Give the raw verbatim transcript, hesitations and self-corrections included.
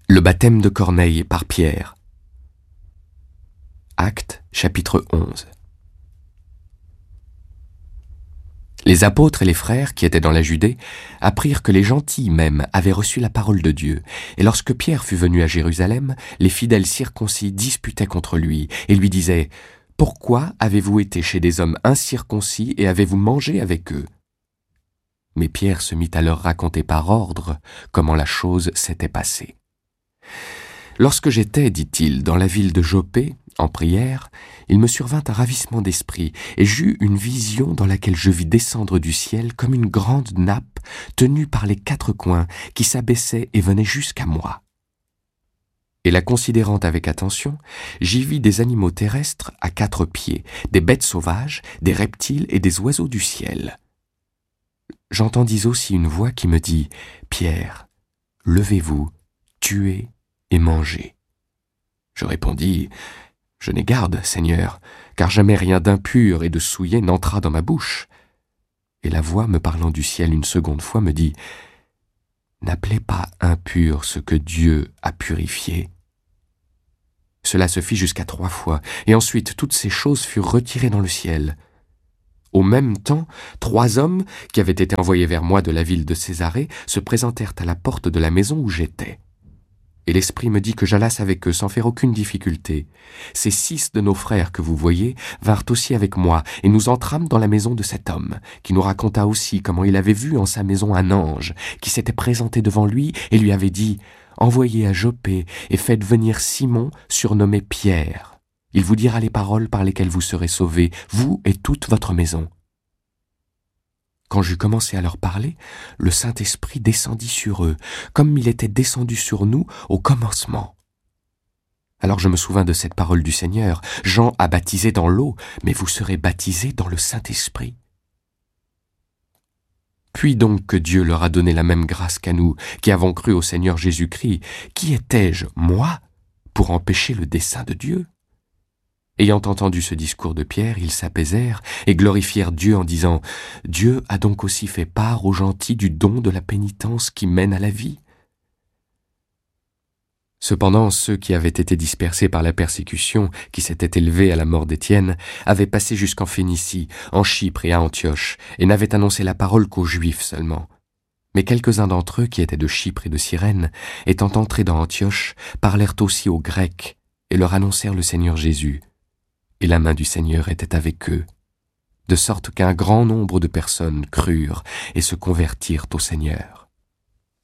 Le baptême de Corneille par Pierre. Actes, chapitre onze. Les apôtres et les frères qui étaient dans la Judée apprirent que les gentils même avaient reçu la parole de Dieu. Et lorsque Pierre fut venu à Jérusalem, les fidèles circoncis disputaient contre lui et lui disaient « Pourquoi avez-vous été chez des hommes incirconcis et avez-vous mangé avec eux ?» Mais Pierre se mit à leur raconter par ordre comment la chose s'était passée. Lorsque j'étais, dit-il, dans la ville de Jopé, en prière, il me survint un ravissement d'esprit, et j'eus une vision dans laquelle je vis descendre du ciel comme une grande nappe tenue par les quatre coins, qui s'abaissait et venait jusqu'à moi. Et la considérant avec attention, j'y vis des animaux terrestres à quatre pieds, des bêtes sauvages, des reptiles et des oiseaux du ciel. J'entendis aussi une voix qui me dit « Pierre, levez-vous, tuez et mangez. » Je répondis « Je n'ai garde, Seigneur, car jamais rien d'impur et de souillé n'entra dans ma bouche. » Et la voix me parlant du ciel une seconde fois me dit « N'appelez pas impur ce que Dieu a purifié. » Cela se fit jusqu'à trois fois, et ensuite toutes ces choses furent retirées dans le ciel. Au même temps, trois hommes, qui avaient été envoyés vers moi de la ville de Césarée, se présentèrent à la porte de la maison où j'étais. Et l'Esprit me dit que j'allasse avec eux sans faire aucune difficulté. Ces six de nos frères que vous voyez vinrent aussi avec moi, et nous entrâmes dans la maison de cet homme, qui nous raconta aussi comment il avait vu en sa maison un ange, qui s'était présenté devant lui et lui avait dit « Envoyez à Jopé et faites venir Simon, surnommé Pierre. Il vous dira les paroles par lesquelles vous serez sauvés, vous et toute votre maison. » Quand j'eus commencé à leur parler, le Saint-Esprit descendit sur eux, comme il était descendu sur nous au commencement. Alors je me souvins de cette parole du Seigneur, « Jean a baptisé dans l'eau, mais vous serez baptisés dans le Saint-Esprit. » Puis donc que Dieu leur a donné la même grâce qu'à nous, qui avons cru au Seigneur Jésus-Christ, qui étais-je, moi, pour empêcher le dessein de Dieu ? Ayant entendu ce discours de Pierre, ils s'apaisèrent et glorifièrent Dieu en disant « Dieu a donc aussi fait part aux gentils du don de la pénitence qui mène à la vie. » Cependant, ceux qui avaient été dispersés par la persécution qui s'était élevée à la mort d'Étienne avaient passé jusqu'en Phénicie, en Chypre et à Antioche, et n'avaient annoncé la parole qu'aux Juifs seulement. Mais quelques-uns d'entre eux qui étaient de Chypre et de Cyrène, étant entrés dans Antioche, parlèrent aussi aux Grecs et leur annoncèrent le Seigneur Jésus. Et la main du Seigneur était avec eux, de sorte qu'un grand nombre de personnes crurent et se convertirent au Seigneur.